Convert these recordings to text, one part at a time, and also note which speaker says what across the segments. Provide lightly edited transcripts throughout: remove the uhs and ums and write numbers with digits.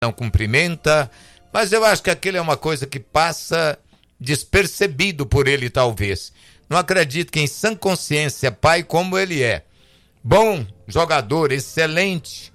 Speaker 1: não cumprimenta, mas eu acho que aquilo é uma coisa que passa despercebido por ele, talvez. Não acredito que em sã consciência, pai como ele é, bom jogador, excelente,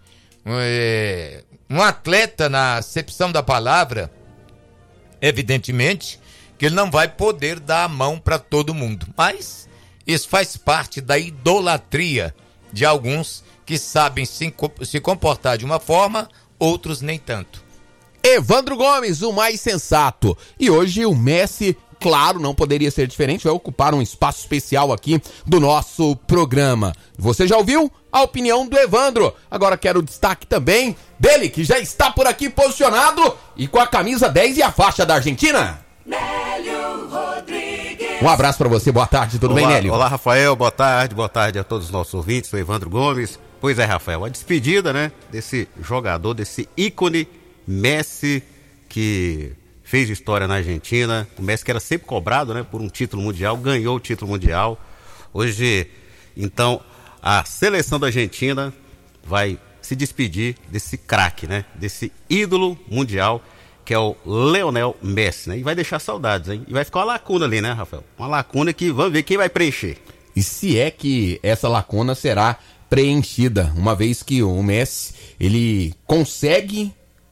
Speaker 1: um atleta na acepção da palavra, evidentemente que ele não vai poder dar a mão para todo mundo, mas isso faz parte da idolatria de alguns que sabem se comportar de uma forma, outros nem tanto.
Speaker 2: Evandro Gomes, o mais sensato. E hoje o Messi, claro, não poderia ser diferente, vai ocupar um espaço especial aqui do nosso programa. Você já ouviu a opinião do Evandro? Agora quero o destaque também dele, que já está por aqui posicionado e com a camisa 10 e a faixa da Argentina. Nélio Rodrigues. Um abraço pra você, boa tarde, tudo bem, Nélio?
Speaker 3: Olá, Rafael, boa tarde a todos os nossos ouvintes, sou Evandro Gomes. Pois é, Rafael, a despedida, né, desse jogador, desse ícone Messi, que fez história na Argentina. O Messi que era sempre cobrado, né, por um título mundial, ganhou o título mundial. Hoje, então, a seleção da Argentina vai se despedir desse craque, né, desse ídolo mundial, que é o Lionel Messi, né? E vai deixar saudades, hein? E vai ficar uma lacuna ali, né, Rafael? Uma lacuna que vamos ver quem vai preencher.
Speaker 2: E se é que essa lacuna será preenchida, uma vez que o Messi, ele consegue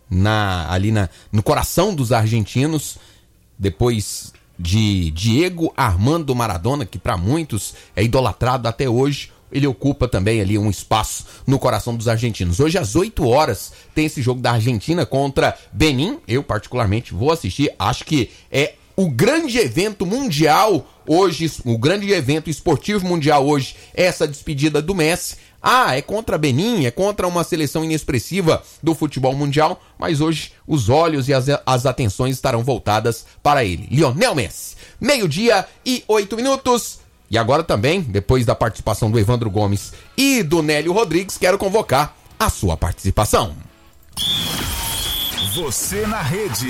Speaker 2: no coração dos argentinos, depois de Diego Armando Maradona, que para muitos é idolatrado até hoje, ele ocupa também ali um espaço no coração dos argentinos. Hoje às 8 horas tem esse jogo da Argentina contra Benin. Eu particularmente vou assistir, acho que é o grande evento mundial hoje, o grande evento esportivo mundial hoje, essa despedida do Messi. É contra Benin, é contra uma seleção inexpressiva do futebol mundial, mas hoje os olhos e as atenções estarão voltadas para ele. Lionel Messi, 12:08. E agora também, depois da participação do Evandro Gomes e do Nélio Rodrigues, quero convocar a sua participação.
Speaker 4: Você na rede.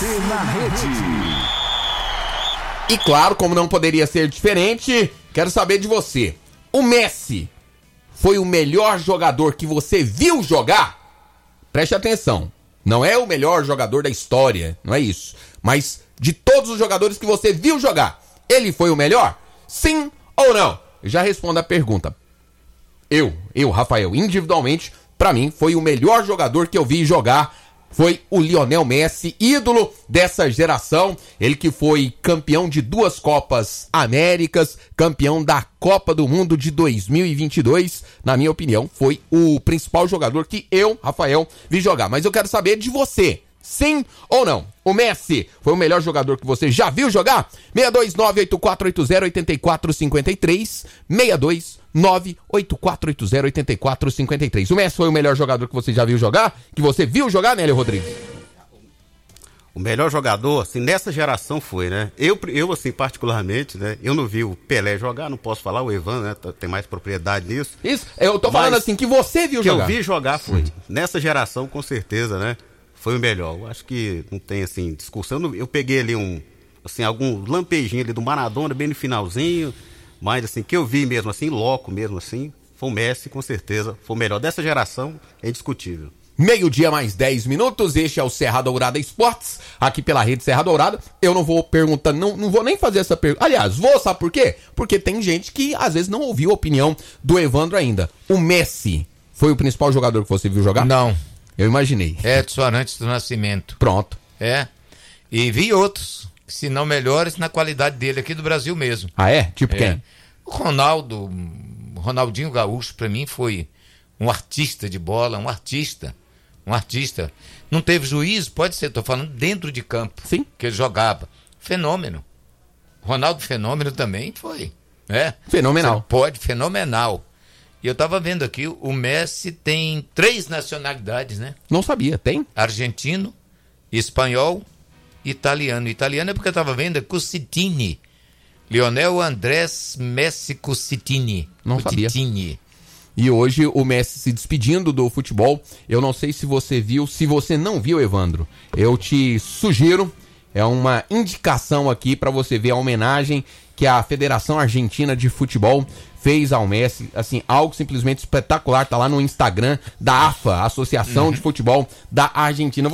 Speaker 2: E claro, como não poderia ser diferente, quero saber de você. O Messi foi o melhor jogador que você viu jogar? Preste atenção, não é o melhor jogador da história, não é isso. Mas de todos os jogadores que você viu jogar, ele foi o melhor? Sim ou não? Eu já respondo a pergunta. Eu, Rafael, individualmente, pra mim, foi o melhor jogador que eu vi jogar. Foi o Lionel Messi, ídolo dessa geração. Ele que foi campeão de 2 Copas Américas, campeão da Copa do Mundo de 2022. Na minha opinião, foi o principal jogador que eu, Rafael, vi jogar. Mas eu quero saber de você. Sim ou não? O Messi foi o melhor jogador que você já viu jogar? 629-8480-8453, 629-8480-8453. O Messi foi o melhor jogador que você já viu jogar? Que você viu jogar, Nélio Rodrigues?
Speaker 3: O melhor jogador, assim, nessa geração foi, né? Eu assim, particularmente, né? Eu não vi o Pelé jogar, não posso falar, o Evandro, né? Tem mais propriedade nisso.
Speaker 2: Isso, eu tô falando assim, que você viu jogar.
Speaker 3: Que eu vi jogar foi. Nessa geração, com certeza, né? Foi o melhor. Eu acho que não tem, assim, discussão. Eu peguei ali algum lampejinho ali do Maradona, bem no finalzinho, mas, assim, que eu vi mesmo, assim, loco mesmo, assim, foi o Messi, com certeza. Foi o melhor dessa geração, é indiscutível.
Speaker 2: 12:10, este é o Serra Dourada Esportes, aqui pela Rede Serra Dourada. Eu não vou perguntar, não vou nem fazer essa pergunta. Aliás, sabe por quê? Porque tem gente que, às vezes, não ouviu a opinião do Evandro ainda. O Messi foi o principal jogador que você viu jogar?
Speaker 1: Não.
Speaker 2: Eu imaginei.
Speaker 1: Edson Arantes do Nascimento.
Speaker 2: Pronto.
Speaker 1: E vi outros, se não melhores, na qualidade dele aqui do Brasil mesmo.
Speaker 2: Tipo quem?
Speaker 1: O Ronaldinho Gaúcho, pra mim, foi um artista de bola, um artista. Não teve juízo, pode ser, tô falando dentro de campo.
Speaker 2: Sim.
Speaker 1: Que ele jogava. Fenômeno. Ronaldo Fenômeno também foi.
Speaker 2: Fenomenal.
Speaker 1: Fenomenal. E eu tava vendo aqui, o Messi tem 3 nacionalidades, né?
Speaker 2: Não sabia, tem?
Speaker 1: Argentino, espanhol, italiano. Italiano é porque eu tava vendo, é Cusitini. Lionel Andrés Messi Cusitini.
Speaker 2: Não sabia. E hoje o Messi se despedindo do futebol. Eu não sei se você viu, se você não viu, Evandro, eu te sugiro, é uma indicação aqui para você ver a homenagem que a Federação Argentina de Futebol fez ao Messi, assim, algo simplesmente espetacular, tá lá no Instagram da AFA, Associação de Futebol da Argentina.